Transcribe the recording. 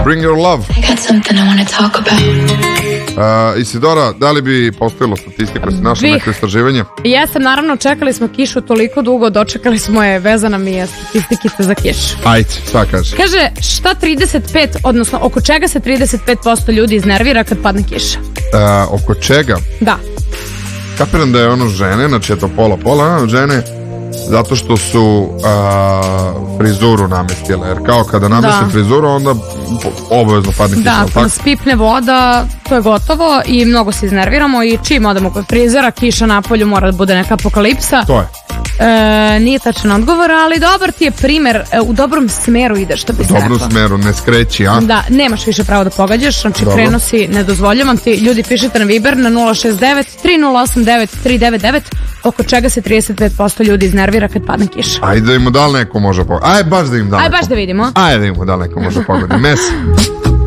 Bring Your Love. Isidora, da li bi postavilo statistiku, si našla neko istraživanje? Jesam, naravno, čekali smo kišu toliko dugo, dočekali smo je, vezana mi je statistikica za kišu. Ajde, šta kaže? Kaže, šta 35, odnosno oko čega se 35% ljudi iznervira kad padne kiša? Oko čega? Da. Kapiram da je ono žene, znači je to pola, žene, zato što su frizuru namestile, jer kao kada nameste frizuru, onda obavezno padne kiša. Da, ako nas pipne voda, to je gotovo i mnogo se iznerviramo i čim odemo kod frizera, kiša na polju, mora da bude neka apokalipsa. To je. Nije tačan odgovor, ali dobar ti je primer, u dobrom smeru ideš, što bi se rekla. U dobrom smeru, ne skreći, a? Da, nemaš više pravo da pogađaš, znači prenosi ne dozvoljavam ti. Ljudi, pišite na Viber na 069 3089 399 oko čega se 35% ljudi iznervira kad padne kiša. Ajde da im da li neko može pogoditi. Ajde baš da im da li. Ajde baš da vidimo. Ajde da im da li neko može pogoditi. Messi.